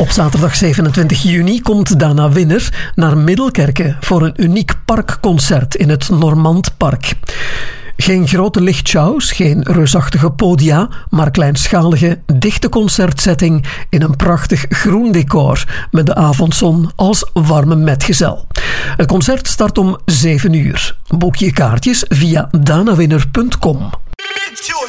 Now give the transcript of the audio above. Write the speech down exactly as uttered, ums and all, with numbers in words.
Op zaterdag zevenentwintig juni komt Dana Winner naar Middelkerke voor een uniek parkconcert in het Normandpark. Geen grote lichtshows, geen reusachtige podia, maar kleinschalige, dichte concertsetting in een prachtig groen decor met de avondzon als warme metgezel. Het concert start om zeven uur. Boek je kaartjes via danawinner punt com.